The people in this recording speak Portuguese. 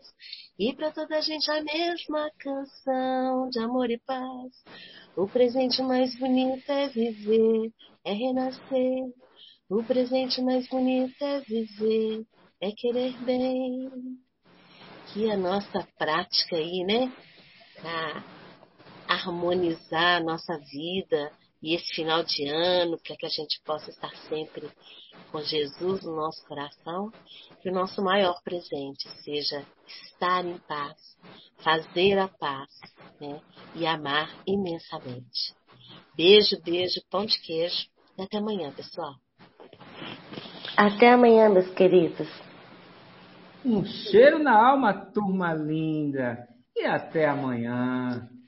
E pra toda a gente a mesma canção de amor e paz. O presente mais bonito é viver, é renascer. O presente mais bonito é viver, é querer bem. Que a nossa prática aí, né? Pra harmonizar a nossa vida e esse final de ano, para que a gente possa estar sempre com Jesus no nosso coração, que o nosso maior presente seja estar em paz, fazer a paz, né? E amar imensamente. Beijo, beijo, pão de queijo e até amanhã, pessoal. Até amanhã, meus queridos. Um cheiro na alma, turma linda. E até amanhã.